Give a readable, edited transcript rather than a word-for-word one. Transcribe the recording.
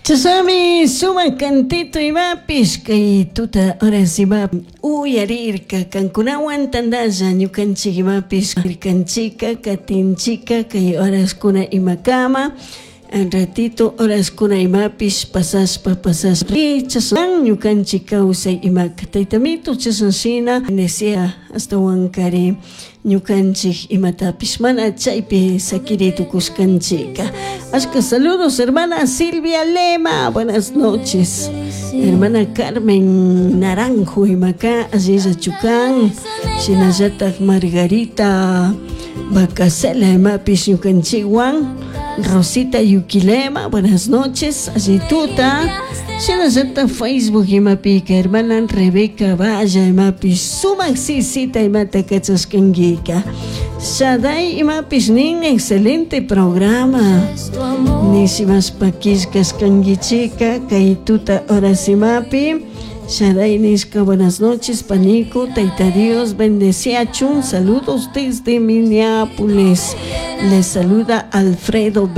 Chasami suma cantito imapis kay tuta horas ima uyarirka kankunawan tandalla ñukanchik imapis kanchika katinchika kay horas kuna imakama un ratito horas kuna imapis pasaspa chasan ñukanchik kawsay imaka taytamito chasansina nesia hasta wankari ñukanchik imatapis mana chaypi sakiritukuskanchika. Ashka saludos hermana Silvia Lema, buenas noches. Hermana Carmen Naranjo imaka Aziza Chucan, Shinayatak Margarita Bacasela imapis ñukanchikwan, Rosita Yukilema, buenas noches. Azituta Shinayatak Facebook imapika hermana Rebeca Valla imapis sumaxisita imata kachaskanguika. Shaday imapis nin excelente programa. Nisimas pakiskas kangichika kaituta horas imapi. Shaday niska buenas noches panico, Taita Dios bendeciachun. Saludos desde Minneapolis. Les saluda Alfredo